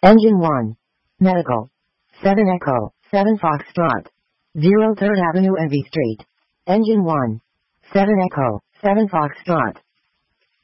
Engine 1. Medical. 7 Echo, 7 Foxtrot. 0 3rd Avenue MV Street. Engine 1. 7 Echo, 7 Foxtrot.